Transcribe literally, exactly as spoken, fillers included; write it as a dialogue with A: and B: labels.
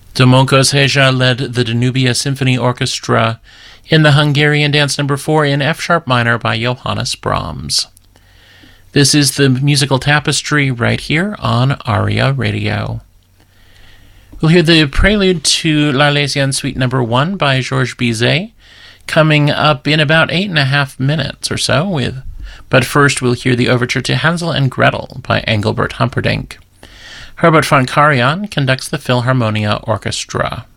A: Domokos Heja led the Danubia Symphony Orchestra in the Hungarian Dance Number four in F-sharp minor by Johannes Brahms. This is the musical tapestry right here on ARIA Radio. We'll hear the prelude to L'Arlésienne Suite Number one by Georges Bizet, coming up in about eight and a half minutes or so. With, but first we'll hear the overture to Hansel and Gretel by Engelbert Humperdinck. Herbert von Karajan conducts the Philharmonia Orchestra.